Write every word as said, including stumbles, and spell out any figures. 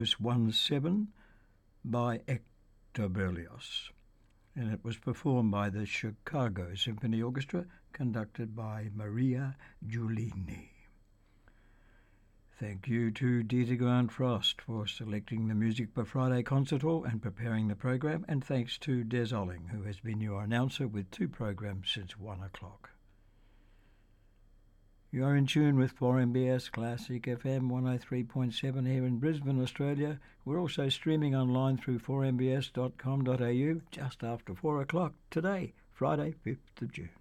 one seven by Hector Berlioz, and it was performed by the Chicago Symphony Orchestra, conducted by Maria Giulini. Thank you to Dieter Grant Frost for selecting the music for Friday Concert Hall and preparing the program, and thanks to Des Olling, who has been your announcer with two programs since one o'clock. You are in tune with four M B S Classic F M one oh three point seven here in Brisbane, Australia. We're also streaming online through four m b s dot com dot a u just after four o'clock today, Friday, fifth of June.